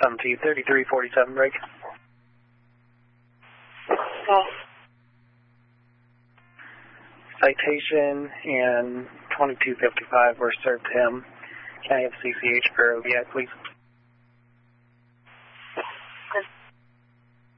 17, 3347 break. Citation and 2255 were served to him. Can I have CCH for OVI, please?